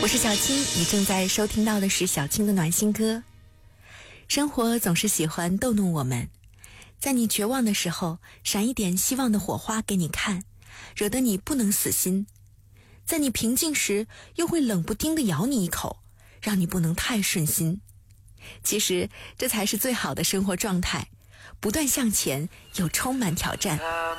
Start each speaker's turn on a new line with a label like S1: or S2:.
S1: 我是小青，你正在收听到的是小青的暖心歌。生活总是喜欢逗弄我们，在你绝望的时候，闪一点希望的火花给你看，惹得你不能死心；在你平静时，又会冷不丁地咬你一口，让你不能太顺心。其实这才是最好的生活状态，不断向前，又充满挑战。